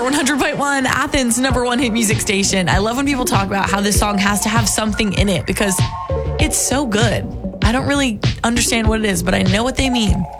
100.1, Athens' number one hit music station. I love when people talk about how this song has to have something in it because it's so good. I don't really understand what it is, but I know what they mean.